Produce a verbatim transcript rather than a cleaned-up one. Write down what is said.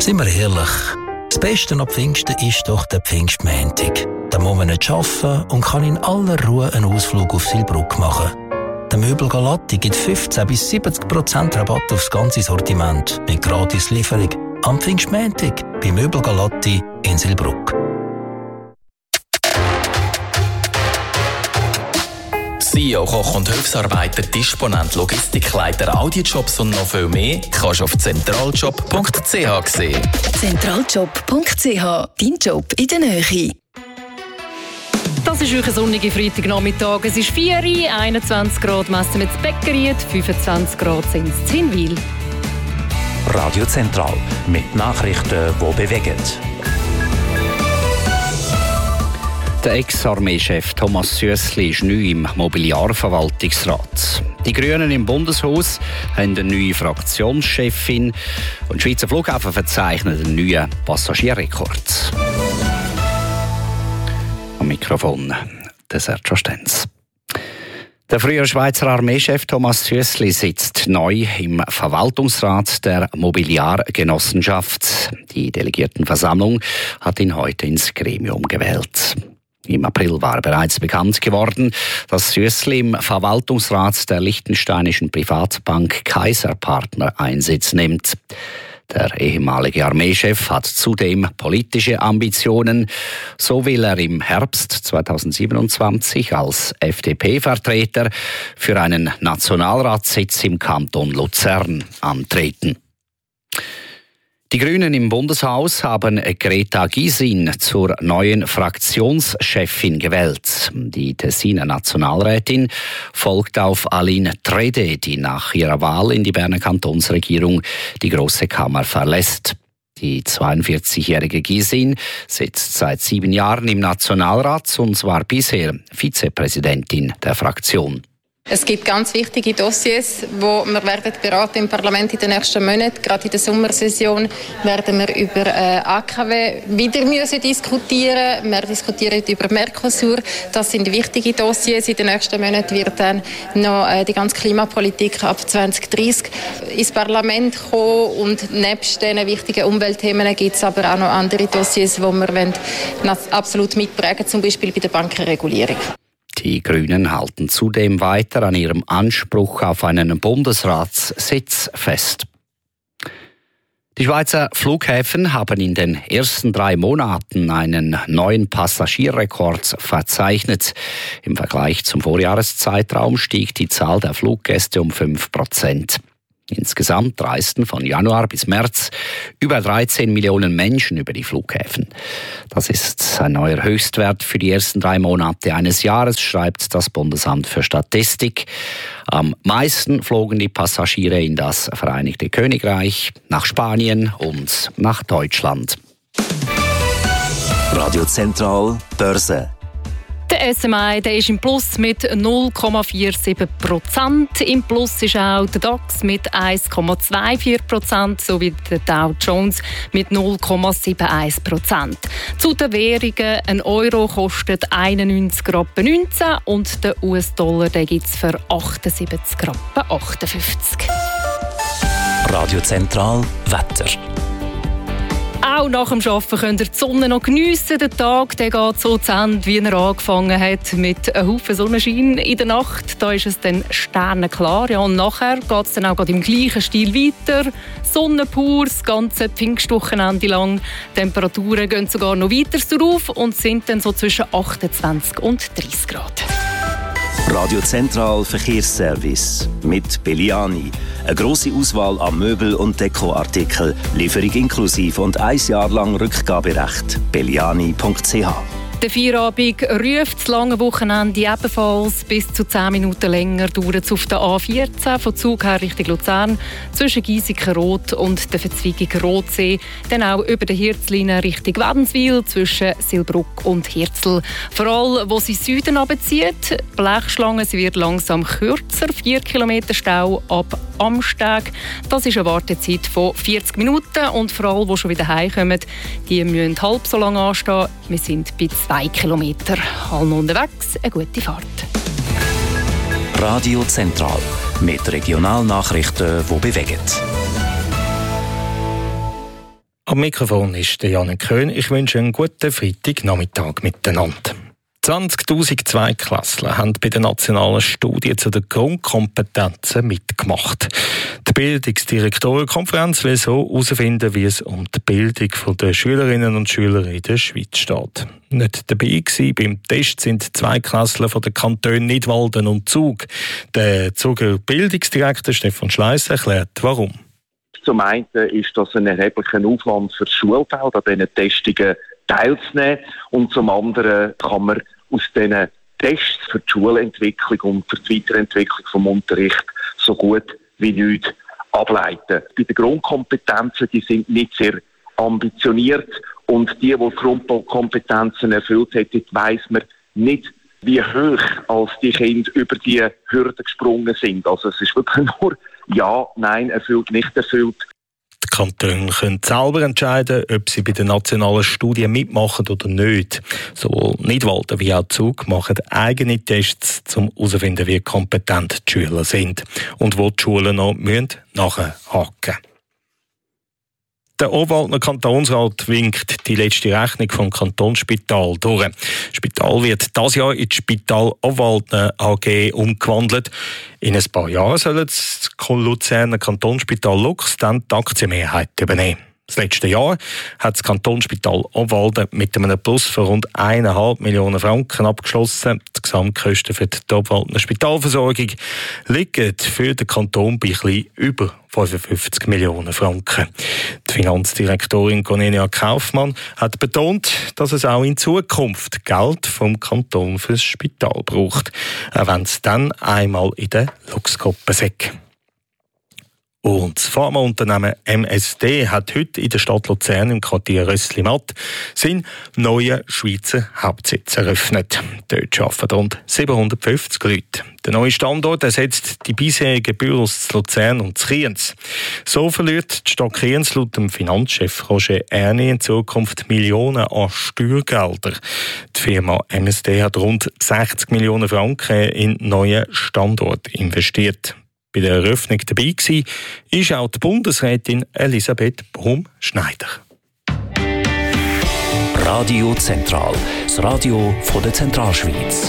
Seien wir ehrlich, das Beste am Pfingsten ist doch der Pfingstmontag. Da muss man nicht arbeiten und kann in aller Ruhe einen Ausflug auf Silbruck machen. Der Möbel Galatti gibt fünfzehn bis siebzig Prozent Rabatt aufs ganze Sortiment mit gratis Lieferung am Pfingstmontag bei Möbel Galatti in Silbruck. C E O, Koch und Hilfsarbeiter, Disponent, Logistikleiter, Audiojobs und noch viel mehr kannst du auf zentraljob punkt c h sehen. zentraljob punkt c h, dein Job in der Nähe. Das ist ein sonniger Freitagnachmittag. Es ist vier Uhr, einundzwanzig Grad messen wir in Bäckeriet, fünfundzwanzig Grad sind es in Hinwil. Radio Zentral mit Nachrichten, die bewegen. Der Ex-Armeechef Thomas Süssli ist neu im Mobiliarverwaltungsrat. Die Grünen im Bundeshaus haben eine neue Fraktionschefin und die Schweizer Flughafen verzeichnet einen neuen Passagierrekord. Am Mikrofon der Sergio Stenz. Der frühere Schweizer Armeechef Thomas Süssli sitzt neu im Verwaltungsrat der Mobiliargenossenschaft. Die Delegiertenversammlung hat ihn heute ins Gremium gewählt. Im April war bereits bekannt geworden, dass Süssli im Verwaltungsrat der liechtensteinischen Privatbank Kaiser Partner Einsitz nimmt. Der ehemalige Armeechef hat zudem politische Ambitionen. So will er im Herbst zweitausendsiebenundzwanzig als F D P-Vertreter für einen Nationalratssitz im Kanton Luzern antreten. Die Grünen im Bundeshaus haben Greta Gysin zur neuen Fraktionschefin gewählt. Die Tessiner Nationalrätin folgt auf Aline Trede, die nach ihrer Wahl in die Berner Kantonsregierung die Grosse Kammer verlässt. Die zweiundvierzigjährige Gysin sitzt seit sieben Jahren im Nationalrat und war bisher Vizepräsidentin der Fraktion. Es gibt ganz wichtige Dossiers, die wir werden beraten im Parlament in den nächsten Monaten. Gerade in der Sommersession werden wir über äh, A K W wieder müssen diskutieren. Wir diskutieren über Mercosur. Das sind wichtige Dossiers. In den nächsten Monaten wird dann noch äh, die ganze Klimapolitik ab zwanzig dreissig ins Parlament kommen. Und nebst diesen wichtigen Umweltthemen gibt es aber auch noch andere Dossiers, die wir wollen, absolut mitprägen, zum Beispiel bei der Bankenregulierung. Die Grünen halten zudem weiter an ihrem Anspruch auf einen Bundesratssitz fest. Die Schweizer Flughäfen haben in den ersten drei Monaten einen neuen Passagierrekord verzeichnet. Im Vergleich zum Vorjahreszeitraum stieg die Zahl der Fluggäste um fünf Prozent. Insgesamt reisten von Januar bis März über dreizehn Millionen Menschen über die Flughäfen. Das ist ein neuer Höchstwert für die ersten drei Monate eines Jahres, schreibt das Bundesamt für Statistik. Am meisten flogen die Passagiere in das Vereinigte Königreich, nach Spanien und nach Deutschland. Radio Zentral Börse. Der S M I der ist im Plus mit null Komma siebenundvierzig Prozent. Im Plus ist auch der DAX mit eins Komma vierundzwanzig Prozent sowie der Dow Jones mit null Komma einundsiebzig Prozent. Zu den Währungen: ein Euro kostet einundneunzig Rappen neunzehn und der U S-Dollar gibt es für achtundsiebzig Rappen achtundfünfzig. Radio Zentral Wetter. Auch nach dem Arbeiten könnt ihr die Sonne noch geniessen. Der Tag der geht so zu Ende, wie er angefangen hat, mit einem Haufen Sonnenschein in der Nacht. Da ist es dann sternenklar. Ja, und nachher geht es dann auch im gleichen Stil weiter. Sonne pur, das ganze Pfingstwochenende lang. Die Temperaturen gehen sogar noch weiter drauf und sind dann so zwischen achtundzwanzig und dreißig Grad. Radio Zentral Verkehrsservice mit Belliani. Eine grosse Auswahl an Möbel- und Dekoartikeln, Lieferung inklusive und ein Jahr lang Rückgaberecht. belliani punkt c h. Der Feierabend ruft das lange Wochenende ebenfalls. Bis zu zehn Minuten länger dauert es auf der A vierzehn von Zug her Richtung Luzern zwischen Giesiken-Rot und der Verzweigung Rotsee. Dann auch über der Hirzlinie Richtung Wädenswil zwischen Silbruck und Hirzel. Vor allem, wo sie Süden runterzieht. Blechschlange, sie wird langsam kürzer. vier Kilometer Stau ab Amsteg. Das ist eine Wartezeit von vierzig Minuten. Und vor allem, die schon wieder heimkommen, die müssen halb so lange anstehen. Wir sind bei zwei Kilometer. Allen unterwegs, eine gute Fahrt. Radio Zentral mit Regionalnachrichten, die bewegen. Am Mikrofon ist der Janik Köhn. Ich wünsche einen guten Freitagnachmittag miteinander. zwanzigtausend Zweitklässler haben bei der nationalen Studie zu den Grundkompetenzen mitgemacht. Die Bildungsdirektorenkonferenz will so herausfinden, wie es um die Bildung der Schülerinnen und Schüler in der Schweiz steht. Nicht dabei gewesen beim Test sind Zweitklässler von den Kantonen Nidwalden und Zug. Der Zuger Bildungsdirektor Stefan Schleiss erklärt, warum. Zum einen ist das ein erheblicher Aufwand für das Schulfeld, an diesen Testungen teilzunehmen. Und zum anderen kann man aus diesen Tests für die Schulentwicklung und für die Weiterentwicklung vom Unterricht so gut wie nichts ableiten. Bei den Grundkompetenzen, die sind nicht sehr ambitioniert. Und die, die die Grundkompetenzen erfüllt hätten, weiss man nicht, wie hoch als die Kinder über die Hürde gesprungen sind. Also es ist wirklich nur ja, nein, erfüllt, nicht erfüllt. Die Kantone können selber entscheiden, ob sie bei den nationalen Studien mitmachen oder nicht. Sowohl Nidwalden wie auch Zug machen eigene Tests, um herauszufinden, wie kompetent die Schüler sind und wo die Schulen noch nachhaken müssen. Der Obwaldner Kantonsrat winkt die letzte Rechnung vom Kantonsspital durch. Das Spital wird dieses Jahr in das Spital Obwaldner A G umgewandelt. In ein paar Jahren soll das Luzerner Kantonsspital Lux dann die Aktienmehrheit übernehmen. Das letzte Jahr hat das Kantonsspital Obwalden mit einem Plus von rund eineinhalb Millionen Franken abgeschlossen. Die Gesamtkosten für die Obwaldner Spitalversorgung liegen für den Kanton bei etwas über fünfundfünfzig Millionen Franken. Die Finanzdirektorin Cornelia Kaufmann hat betont, dass es auch in Zukunft Geld vom Kanton fürs Spital braucht, auch wenn es dann einmal in der Lux-Gruppe ist. Und das Pharmaunternehmen M S D hat heute in der Stadt Luzern im Quartier Rössli-Matt seinen neuen Schweizer Hauptsitz eröffnet. Dort arbeiten rund siebenhundertfünfzig Leute. Der neue Standort ersetzt die bisherigen Büros in Luzern und in Kriens. So verliert die Stadt Kriens laut dem Finanzchef Roger Erni in Zukunft Millionen an Steuergelder. Die Firma M S D hat rund sechzig Millionen Franken in neuen Standort investiert. Bei der Eröffnung dabei war, ist auch die Bundesrätin Elisabeth Baum-Schneider. Radio Zentral, das Radio von der Zentralschweiz.